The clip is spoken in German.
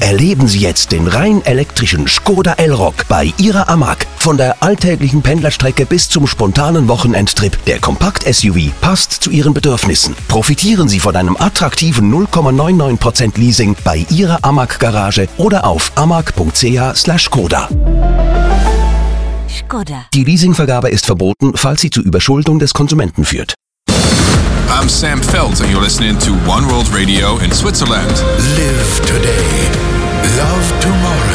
Erleben Sie jetzt den rein elektrischen Škoda Elroq bei Ihrer Amag. Von der alltäglichen Pendlerstrecke bis zum spontanen Wochenendtrip, der Kompakt-SUV passt zu Ihren Bedürfnissen. Profitieren Sie von einem attraktiven 0,99% Leasing bei Ihrer Amag-Garage oder auf amag.ch/Škoda. Škoda. Die Leasingvergabe ist verboten, falls sie zu Überschuldung des Konsumenten führt. I'm Sam Feldt and you're listening to One World Radio in Switzerland. Live today. Love tomorrow.